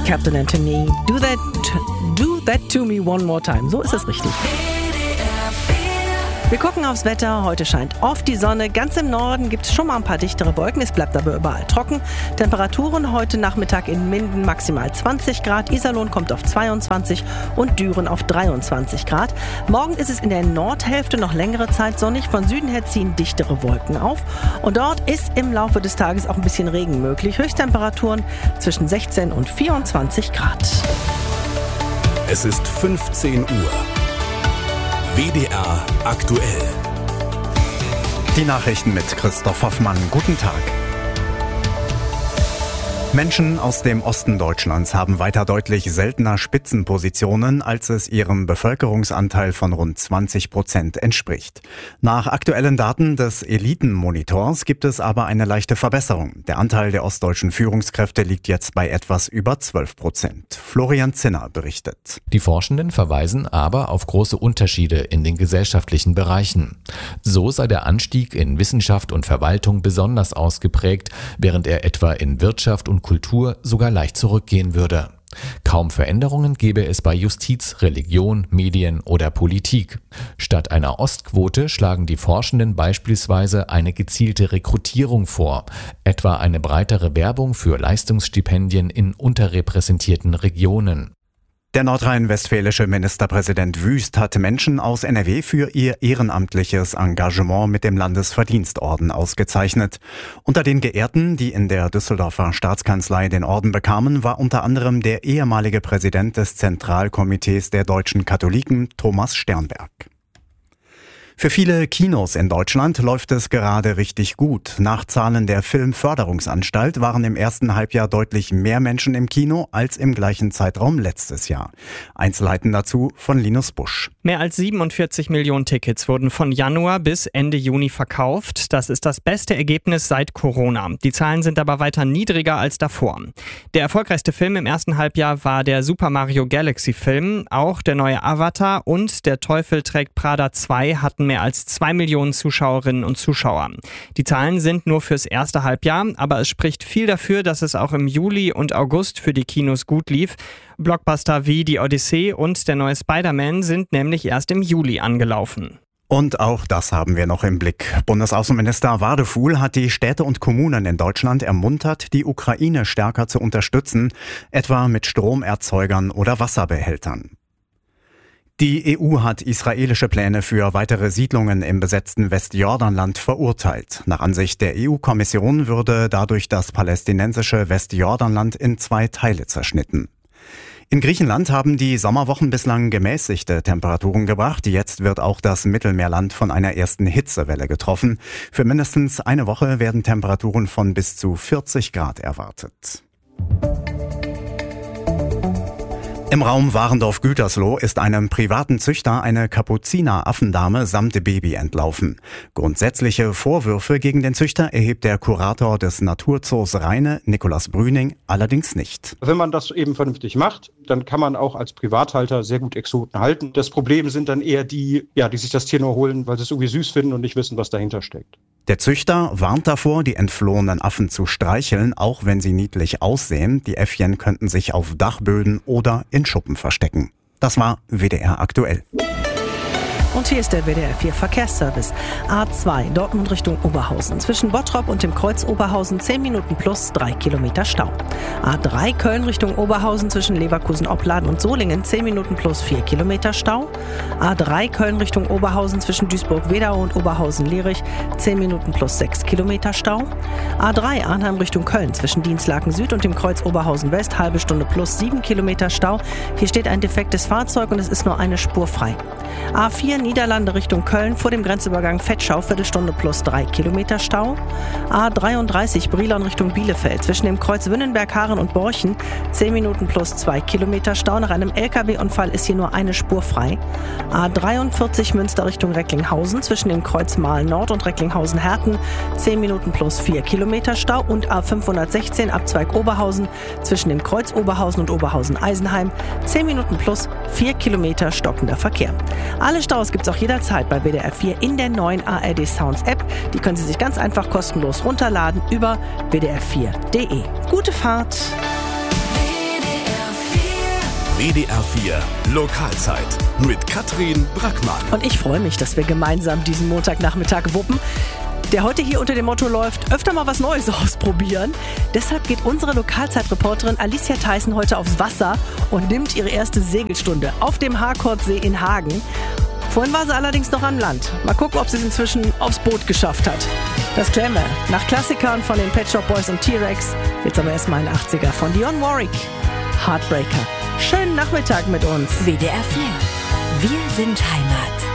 Captain Anthony. Do that to me one more time. So ist es richtig. Wir gucken aufs Wetter. Heute scheint oft die Sonne. Ganz im Norden gibt es schon mal ein paar dichtere Wolken. Es bleibt aber überall trocken. Temperaturen heute Nachmittag in Minden maximal 20 Grad. Iserlohn kommt auf 22 und Düren auf 23 Grad. Morgen ist es in der Nordhälfte noch längere Zeit sonnig. Von Süden her ziehen dichtere Wolken auf. Und dort ist im Laufe des Tages auch ein bisschen Regen möglich. Höchsttemperaturen zwischen 16 und 24 Grad. Es ist 15 Uhr. WDR aktuell. Die Nachrichten mit Christoph Hoffmann. Guten Tag. Menschen aus dem Osten Deutschlands haben weiter deutlich seltener Spitzenpositionen, als es ihrem Bevölkerungsanteil von rund 20% entspricht. Nach aktuellen Daten des Elitenmonitors gibt es aber eine leichte Verbesserung. Der Anteil der ostdeutschen Führungskräfte liegt jetzt bei etwas über 12%. Florian Zinner berichtet. Die Forschenden verweisen aber auf große Unterschiede in den gesellschaftlichen Bereichen. So sei der Anstieg in Wissenschaft und Verwaltung besonders ausgeprägt, während er etwa in Wirtschaft und Kultur sogar leicht zurückgehen würde. Kaum Veränderungen gäbe es bei Justiz, Religion, Medien oder Politik. Statt einer Ostquote schlagen die Forschenden beispielsweise eine gezielte Rekrutierung vor, etwa eine breitere Werbung für Leistungsstipendien in unterrepräsentierten Regionen. Der nordrhein-westfälische Ministerpräsident Wüst hat Menschen aus NRW für ihr ehrenamtliches Engagement mit dem Landesverdienstorden ausgezeichnet. Unter den Geehrten, die in der Düsseldorfer Staatskanzlei den Orden bekamen, war unter anderem der ehemalige Präsident des Zentralkomitees der deutschen Katholiken, Thomas Sternberg. Für viele Kinos in Deutschland läuft es gerade richtig gut. Nach Zahlen der Filmförderungsanstalt waren im ersten Halbjahr deutlich mehr Menschen im Kino als im gleichen Zeitraum letztes Jahr. Einzelheiten dazu von Linus Busch. Mehr als 47 Millionen Tickets wurden von Januar bis Ende Juni verkauft. Das ist das beste Ergebnis seit Corona. Die Zahlen sind aber weiter niedriger als davor. Der erfolgreichste Film im ersten Halbjahr war der Super Mario Galaxy Film. Auch der neue Avatar und Der Teufel trägt Prada 2 hatten mehr als 2 Millionen Zuschauerinnen und Zuschauer. Die Zahlen sind nur fürs erste Halbjahr, aber es spricht viel dafür, dass es auch im Juli und August für die Kinos gut lief. Blockbuster wie Die Odyssee und der neue Spider-Man sind nämlich erst im Juli angelaufen. Und auch das haben wir noch im Blick. Bundesaußenminister Wadefuhl hat die Städte und Kommunen in Deutschland ermuntert, die Ukraine stärker zu unterstützen, etwa mit Stromerzeugern oder Wasserbehältern. Die EU hat israelische Pläne für weitere Siedlungen im besetzten Westjordanland verurteilt. Nach Ansicht der EU-Kommission würde dadurch das palästinensische Westjordanland in 2 Teile zerschnitten. In Griechenland haben die Sommerwochen bislang gemäßigte Temperaturen gebracht. Jetzt wird auch das Mittelmeerland von einer ersten Hitzewelle getroffen. Für mindestens eine Woche werden Temperaturen von bis zu 40 Grad erwartet. Im Raum Warendorf-Gütersloh ist einem privaten Züchter eine Kapuziner-Affendame samt Baby entlaufen. Grundsätzliche Vorwürfe gegen den Züchter erhebt der Kurator des Naturzoos Rheine, Nikolaus Brüning, allerdings nicht. Wenn man das eben vernünftig macht, dann kann man auch als Privathalter sehr gut Exoten halten. Das Problem sind dann eher die sich das Tier nur holen, weil sie es irgendwie süß finden und nicht wissen, was dahinter steckt. Der Züchter warnt davor, die entflohenen Affen zu streicheln, auch wenn sie niedlich aussehen. Die Äffchen könnten sich auf Dachböden oder in Schuppen verstecken. Das war WDR aktuell. Und hier ist der WDR 4 Verkehrsservice. A2 Dortmund Richtung Oberhausen. Zwischen Bottrop und dem Kreuz Oberhausen 10 Minuten plus 3 Kilometer Stau. A3 Köln Richtung Oberhausen zwischen Leverkusen-Opladen und Solingen 10 Minuten plus 4 Kilometer Stau. A3 Köln Richtung Oberhausen zwischen Duisburg-Wedau und Oberhausen-Lierich 10 Minuten plus 6 Kilometer Stau. A3 Arnheim Richtung Köln zwischen Dienstlaken Süd und dem Kreuz Oberhausen West halbe Stunde plus 7 Kilometer Stau. Hier steht ein defektes Fahrzeug und es ist nur eine Spur frei. A4 Niederlande Richtung Köln vor dem Grenzübergang Vetschau, Viertelstunde plus 3 Kilometer Stau. A33 Brilon Richtung Bielefeld zwischen dem Kreuz Wünnenberg-Haaren und Borchen 10 Minuten plus 2 Kilometer Stau. Nach einem LKW-Unfall ist hier nur eine Spur frei. A43 Münster Richtung Recklinghausen zwischen dem Kreuz Mahl-Nord und Recklinghausen-Herten 10 Minuten plus 4 Kilometer Stau. Und A516 Abzweig Oberhausen zwischen dem Kreuz Oberhausen und Oberhausen-Eisenheim 10 Minuten plus 4 Kilometer stockender Verkehr. Alle Staus gibt es auch jederzeit bei WDR 4 in der neuen ARD Sounds App. Die können Sie sich ganz einfach kostenlos runterladen über wdr4.de. Gute Fahrt! WDR WDR 4 Lokalzeit mit Katrin Brackmann. Und ich freue mich, dass wir gemeinsam diesen Montagnachmittag wuppen, der heute hier unter dem Motto läuft, öfter mal was Neues ausprobieren. Deshalb geht unsere Lokalzeitreporterin Alicia Theissen heute aufs Wasser und nimmt ihre erste Segelstunde auf dem Harkordsee in Hagen. Vorhin war sie allerdings noch an Land. Mal gucken, ob sie es inzwischen aufs Boot geschafft hat. Das klären wir. Nach Klassikern von den Pet Shop Boys und T-Rex jetzt aber erstmal ein 80er von Dionne Warwick. Heartbreaker. Schönen Nachmittag mit uns. WDR 4. Wir sind Heimat.